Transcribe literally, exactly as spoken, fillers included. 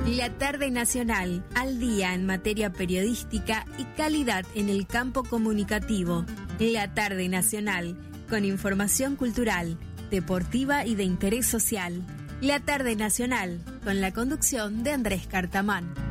La Tarde Nacional, al día en materia periodística y calidad en el campo comunicativo. La Tarde Nacional, con información cultural, deportiva y de interés social. La Tarde Nacional, con la conducción de Andrés Cartamán.